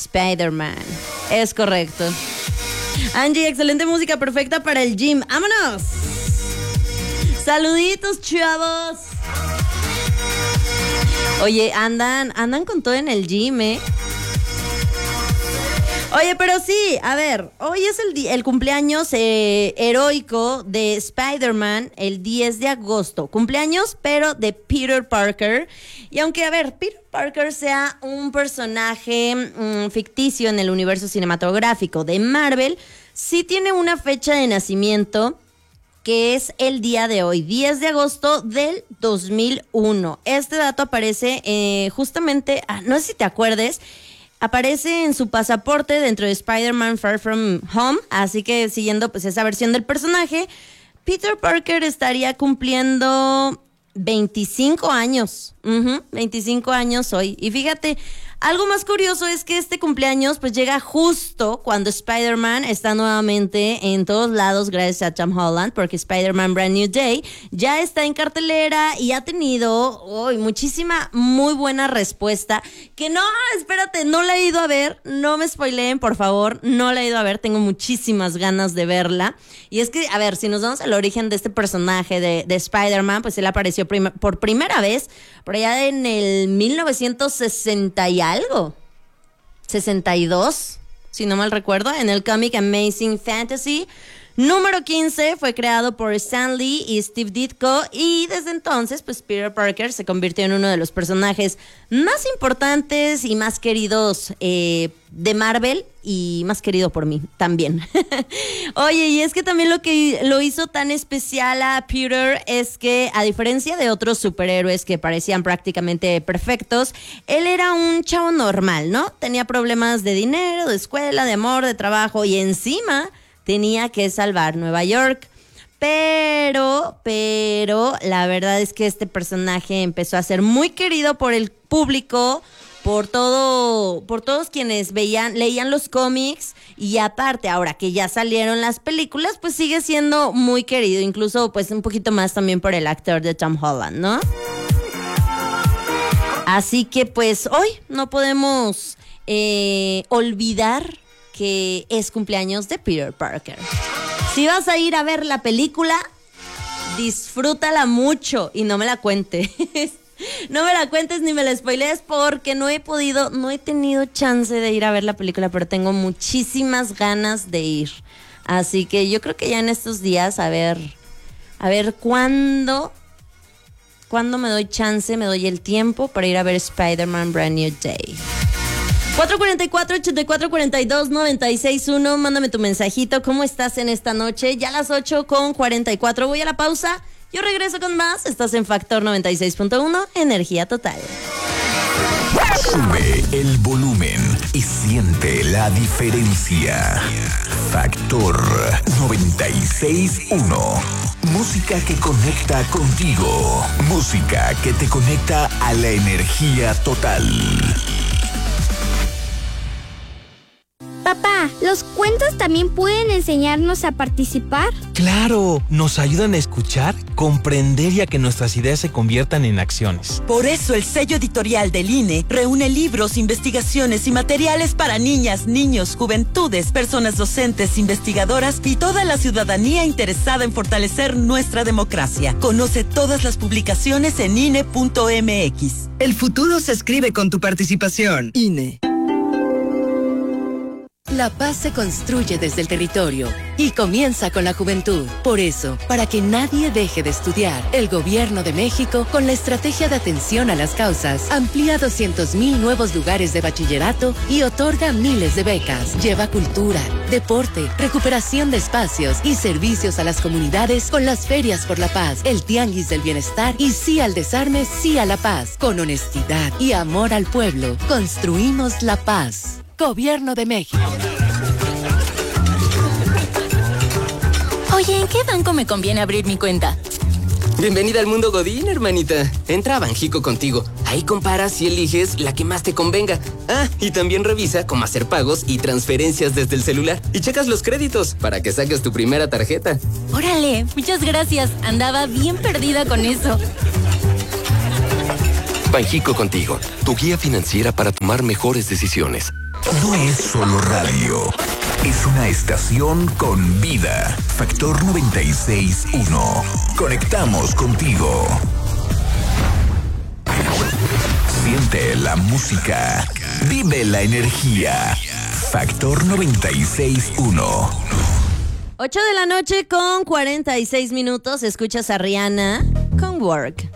Spider-Man. Es correcto. Angie, excelente música, perfecta para el gym. ¡Vámonos! Saluditos, chavos. Oye, andan con todo en el gym, ¿eh? Oye, pero sí, a ver, hoy es el cumpleaños heroico de Spider-Man, el 10 de agosto. Cumpleaños, pero de Peter Parker. Y aunque, a ver, Peter Parker sea un personaje ficticio en el universo cinematográfico de Marvel, sí tiene una fecha de nacimiento que es el día de hoy, 10 de agosto del 2001. Este dato aparece justamente, no sé si te acuerdes, aparece en su pasaporte dentro de Spider-Man Far From Home, así que siguiendo pues esa versión del personaje, Peter Parker estaría cumpliendo 25 años, 25 años hoy. Y fíjate, algo más curioso es que este cumpleaños pues llega justo cuando Spider-Man está nuevamente en todos lados gracias a Tom Holland, porque Spider-Man Brand New Day ya está en cartelera y ha tenido muchísima, muy buena respuesta, que no, espérate, no la he ido a ver, no me spoileen, por favor, no la he ido a ver, tengo muchísimas ganas de verla. Y es que, a ver, si nos vamos al origen de este personaje de Spider-Man, pues él apareció por primera vez por allá en el 1960 y algo, 62, si no mal recuerdo, en el cómic Amazing Fantasy. Número 15 fue creado por Stan Lee y Steve Ditko, y desde entonces pues Peter Parker se convirtió en uno de los personajes más importantes y más queridos de Marvel, y más querido por mí también. Oye, y es que también lo que lo hizo tan especial a Peter es que, a diferencia de otros superhéroes que parecían prácticamente perfectos, él era un chavo normal, ¿no? Tenía problemas de dinero, de escuela, de amor, de trabajo, y encima tenía que salvar Nueva York. Pero la verdad es que este personaje empezó a ser muy querido por el público, por todos quienes leían los cómics, y aparte, ahora que ya salieron las películas, pues sigue siendo muy querido, incluso pues un poquito más también por el actor de Tom Holland, ¿no? Así que pues hoy no podemos olvidar que es cumpleaños de Peter Parker. Si vas a ir a ver la película, disfrútala mucho y no me la cuentes. No me la cuentes ni me la spoilees, porque no he tenido chance de ir a ver la película, pero tengo muchísimas ganas de ir. Así que yo creo que ya en estos días, a ver cuándo me doy chance, me doy el tiempo para ir a ver Spider-Man Brand New Day. 444-8442-961, mándame tu mensajito, ¿cómo estás en esta noche? Ya a las 8:44, voy a la pausa, yo regreso con más, estás en Factor 96.1, Energía Total. Sube el volumen y siente la diferencia. Factor 96.1. Música que conecta contigo. Música que te conecta a la energía total. Papá, ¿los cuentos también pueden enseñarnos a participar? ¡Claro! Nos ayudan a escuchar, comprender y a que nuestras ideas se conviertan en acciones. Por eso el sello editorial del INE reúne libros, investigaciones y materiales para niñas, niños, juventudes, personas docentes, investigadoras y toda la ciudadanía interesada en fortalecer nuestra democracia. Conoce todas las publicaciones en INE.mx. El futuro se escribe con tu participación. INE. La paz se construye desde el territorio y comienza con la juventud. Por eso, para que nadie deje de estudiar, el Gobierno de México, con la estrategia de atención a las causas, amplía 200,000 nuevos lugares de bachillerato y otorga miles de becas. Lleva cultura, deporte, recuperación de espacios y servicios a las comunidades con las ferias por la paz, el tianguis del bienestar y sí al desarme, sí a la paz. Con honestidad y amor al pueblo, construimos la paz. Gobierno de México. Oye, ¿en qué banco me conviene abrir mi cuenta? Bienvenida al mundo Godín, hermanita. Entra a Banjico Contigo. Ahí comparas y eliges la que más te convenga. Ah, y también revisa cómo hacer pagos y transferencias desde el celular. Y checas los créditos para que saques tu primera tarjeta. Órale, muchas gracias. Andaba bien perdida con eso. Banjico Contigo, tu guía financiera para tomar mejores decisiones. No es solo radio, es una estación con vida. Factor 96.1. Conectamos contigo. Siente la música. Vive la energía. Factor 96.1. 8 de la noche con 46 minutos. Escuchas a Rihanna con Work.